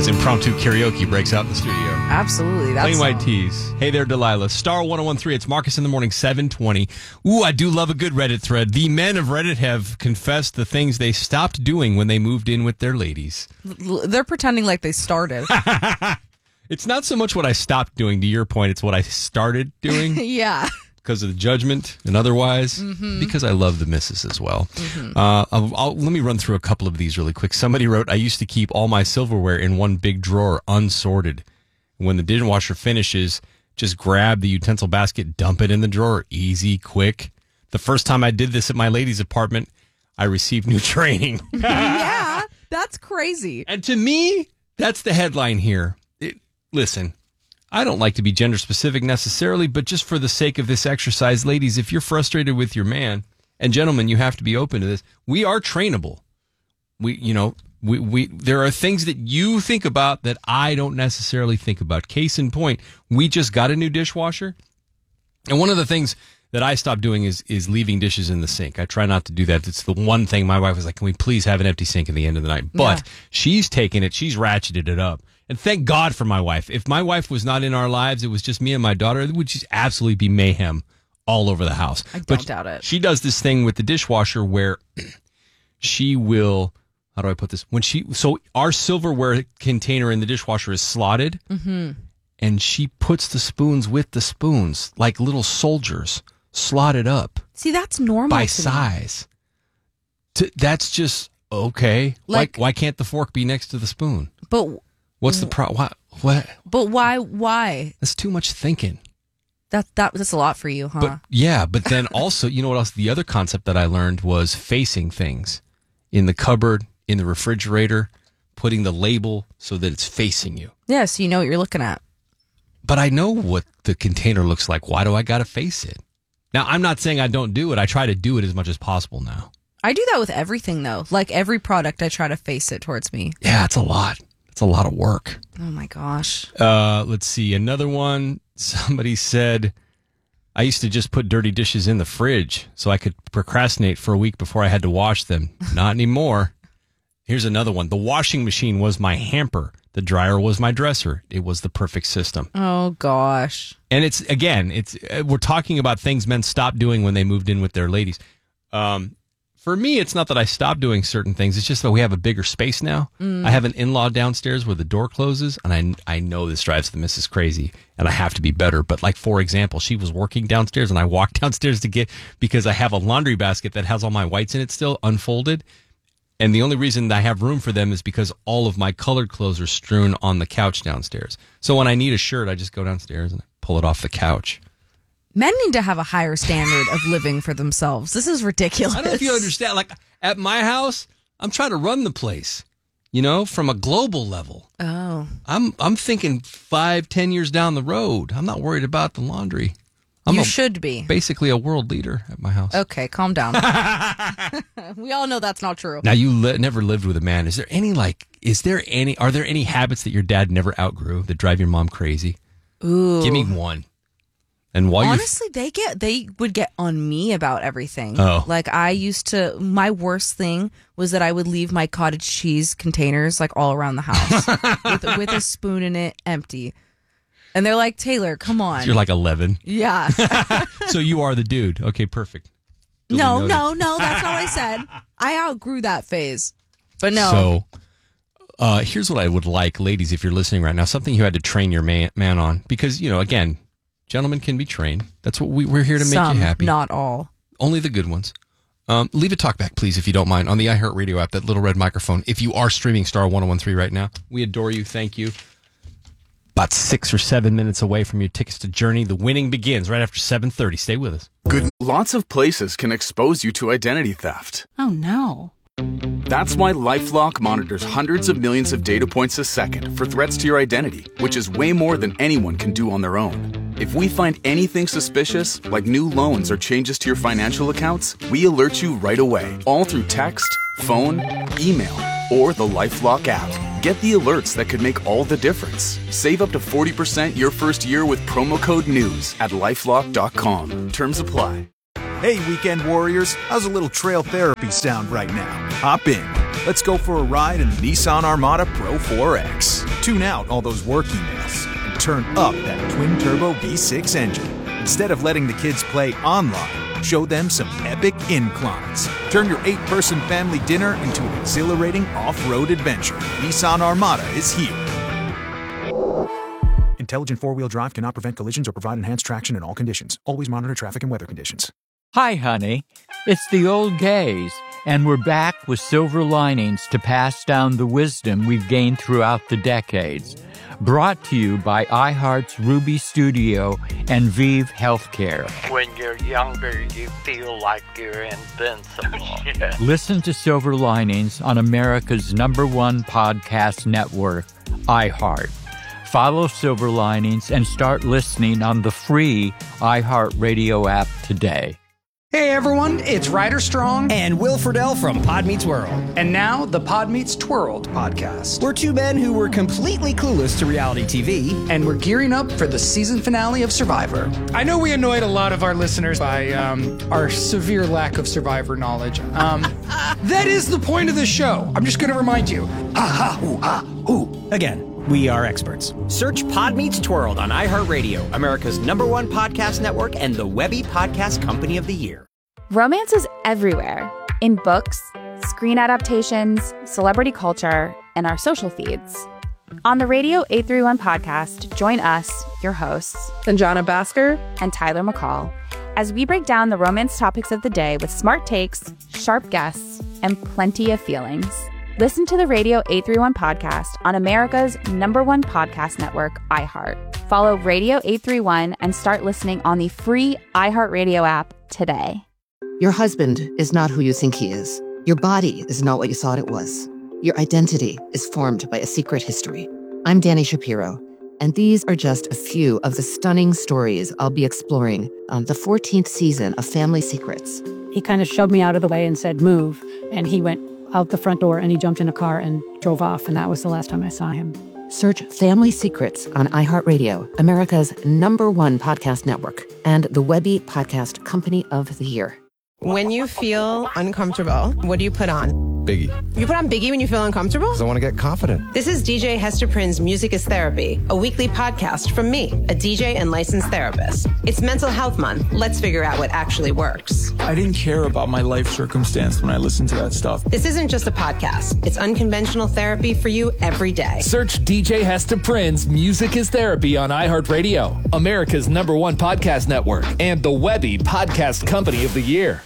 As impromptu karaoke breaks out in the studio. Absolutely. Plain White Tees. Hey there, Delilah. Star 1013. It's Marcus in the Morning, 720. Ooh, I do love a good Reddit thread. The men of Reddit have confessed the things they stopped doing when they moved in with their ladies. They're pretending like they started. It's not so much what I stopped doing, to your point. It's what I started doing. Yeah. Because of the judgment and otherwise. Because I love the missus as well. Let me run through a couple of these really quick. Somebody wrote, I used to keep all my silverware in one big drawer, unsorted. When the dishwasher finishes, just grab the utensil basket, dump it in the drawer. Easy, quick. The first time I did this at my lady's apartment, I received new training. Yeah, that's crazy. And to me, that's the headline here. Listen, I don't like to be gender specific necessarily, but just for the sake of this exercise, ladies, if you're frustrated with your man, and gentlemen, you have to be open to this. We are trainable. There are things that you think about that I don't necessarily think about. Case in point, we just got a new dishwasher. And one of the things that I stopped doing is leaving dishes in the sink. I try not to do that. It's the one thing my wife was like, can we please have an empty sink at the end of the night? But she's taken it. She's ratcheted it up. And thank God for my wife. If my wife was not in our lives, it was just me and my daughter, it would just absolutely be mayhem all over the house. I don't doubt it. She does this thing with the dishwasher where she will, how do I put this? So our silverware container in the dishwasher is slotted, and she puts the spoons with the spoons, like little soldiers, slotted up. See, that's normal by to size. That's just okay. Like, why can't the fork be next to the spoon? But what's the problem? What? But why? That's too much thinking. That's a lot for you, huh? But then also, you know what else? The other concept that I learned was facing things in the cupboard, in the refrigerator, putting the label so that it's facing you. Yeah, so you know what you're looking at. But I know what the container looks like. Why do I got to face it? Now, I'm not saying I don't do it. I try to do it as much as possible now. I do that with everything, though. Like every product, I try to face it towards me. Yeah, it's a lot. It's a lot of work. Oh, my gosh. Let's see. Another one. Somebody said, I used to just put dirty dishes in the fridge so I could procrastinate for a week before I had to wash them. Not anymore. Here's another one. The washing machine was my hamper. The dryer was my dresser. It was the perfect system. Oh, gosh. And we're talking about things men stopped doing when they moved in with their ladies. For me, it's not that I stopped doing certain things. It's just that we have a bigger space now. I have an in-law downstairs where the door closes, and I know this drives the missus crazy, and I have to be better. But like, for example, she was working downstairs, and I walked downstairs because I have a laundry basket that has all my whites in it still, unfolded. And the only reason I have room for them is because all of my colored clothes are strewn on the couch downstairs. So when I need a shirt, I just go downstairs and pull it off the couch. Men need to have a higher standard of living for themselves. This is ridiculous. I don't know if you understand. Like, at my house, I'm trying to run the place, from a global level. Oh. I'm thinking 5-10 years down the road. I'm not worried about the laundry. You should be. Basically a world leader at my house. Okay, calm down. We all know that's not true. Now, you never lived with a man. Are there any habits that your dad never outgrew that drive your mom crazy? Ooh. Give me one. And while honestly, they would get on me about everything. Oh. Like my worst thing was that I would leave my cottage cheese containers like all around the house with a spoon in it, empty. And they're like, Taylor, come on. You're like 11. Yeah. So you are the dude. Okay, perfect. No, that's not what I said. I outgrew that phase. But no. So here's what I would like, ladies, if you're listening right now, something you had to train your man on. Because, again, gentlemen can be trained. That's what we're here to make you happy. Not all. Only the good ones. Leave a talkback, please, if you don't mind, on the iHeartRadio app, that little red microphone. If you are streaming Star 1013 right now, we adore you. Thank you. About 6 or 7 minutes away from your tickets to Journey. The winning begins right after 7:30. Stay with us. Good. Lots of places can expose you to identity theft. Oh, no. That's why LifeLock monitors hundreds of millions of data points a second for threats to your identity, which is way more than anyone can do on their own. If we find anything suspicious, like new loans or changes to your financial accounts, we alert you right away, all through text, phone, email, or the LifeLock app. Get the alerts that could make all the difference. Save up to 40% your first year with promo code NEWS at LifeLock.com. Terms apply. Hey, weekend warriors, how's a little trail therapy sound right now? Hop in. Let's go for a ride in the Nissan Armada Pro 4X. Tune out all those work emails and turn up that twin-turbo V6 engine. Instead of letting the kids play online, show them some epic inclines. Turn your 8-person family dinner into an exhilarating off-road adventure. Nissan Armada is here. Intelligent four-wheel drive cannot prevent collisions or provide enhanced traction in all conditions. Always monitor traffic and weather conditions. Hi, honey. It's the old gays, and we're back with silver linings to pass down the wisdom we've gained throughout the decades. Brought to you by iHeart's Ruby Studio and Vive Healthcare. When you're younger, you feel like you're invincible. Yeah. Listen to Silver Linings on America's #1 podcast network, iHeart. Follow Silver Linings and start listening on the free iHeartRadio app today. Hey everyone, it's Ryder Strong and Will Friedle from Pod Meets World. And now the Pod Meets Twirled podcast. We're two men who were completely clueless to reality TV. And we're gearing up for the season finale of Survivor. I know we annoyed a lot of our listeners by our severe lack of Survivor knowledge. That is the point of the show. I'm just going to remind you. Again, we are experts. Search Pod Meets Twirled on iHeartRadio, America's #1 podcast network and the Webby Podcast Company of the Year. Romance is everywhere. In books, screen adaptations, celebrity culture, and our social feeds. On the Radio 831 podcast, join us, your hosts, Sanjana Bhaskar and Tyler McCall, as we break down the romance topics of the day with smart takes, sharp guests, and plenty of feelings. Listen to the Radio 831 podcast on America's #1 podcast network, iHeart. Follow Radio 831 and start listening on the free iHeartRadio app today. Your husband is not who you think he is. Your body is not what you thought it was. Your identity is formed by a secret history. I'm Danny Shapiro, and these are just a few of the stunning stories I'll be exploring on the 14th season of Family Secrets. He kind of shoved me out of the way and said, move, and he went out the front door and he jumped in a car and drove off, and that was the last time I saw him. Search Family Secrets on iHeartRadio, America's #1 podcast network, and the Webby Podcast Company of the Year. When you feel uncomfortable, what do you put on? Biggie. You put on Biggie when you feel uncomfortable? Because I want to get confident. This is DJ Hester Prynne's Music is Therapy, a weekly podcast from me, a DJ and licensed therapist. It's Mental Health Month. Let's figure out what actually works. I didn't care about my life circumstance when I listened to that stuff. This isn't just a podcast. It's unconventional therapy for you every day. Search DJ Hester Prynne's Music is Therapy on iHeartRadio, America's #1 podcast network, and the Webby Podcast Company of the Year.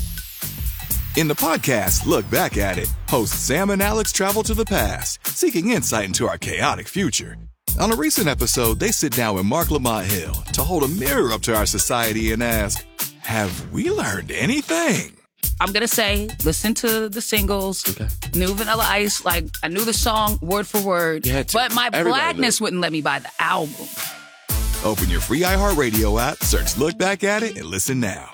In the podcast, Look Back at It, hosts Sam and Alex travel to the past, seeking insight into our chaotic future. On a recent episode, they sit down with Mark Lamont Hill to hold a mirror up to our society and ask, have we learned anything? I'm going to say, listen to the singles, New Vanilla Ice, like I knew the song word for word, but my blackness wouldn't let me buy the album. Open your free iHeartRadio app, search Look Back at It, and listen now.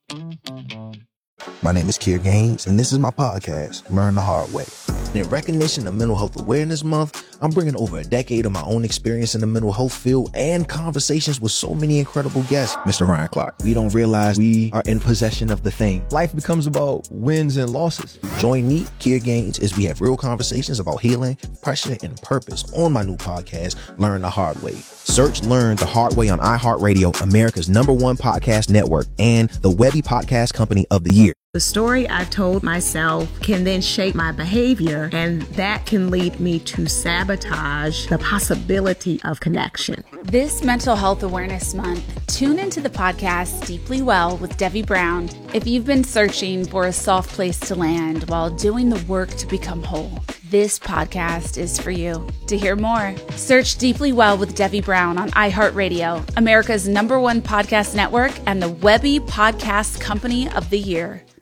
My name is Keir Gaines, and this is my podcast, Learn the Hard Way. In recognition of Mental Health Awareness Month, I'm bringing over a decade of my own experience in the mental health field and conversations with so many incredible guests. Mr. Ryan Clark, we don't realize we are in possession of the thing. Life becomes about wins and losses. Join me, Keir Gaines, as we have real conversations about healing, pressure, and purpose on my new podcast, Learn the Hard Way. Search Learn the Hard Way on iHeartRadio, America's #1 podcast network, and the Webby Podcast Company of the Year. The story I've told myself can then shape my behavior, and that can lead me to sabotage the possibility of connection. This Mental Health Awareness Month, tune into the podcast Deeply Well with Debbie Brown if you've been searching for a soft place to land while doing the work to become whole. This podcast is for you. To hear more, search Deeply Well with Debbie Brown on iHeartRadio, America's #1 podcast network, and the Webby Podcast Company of the Year.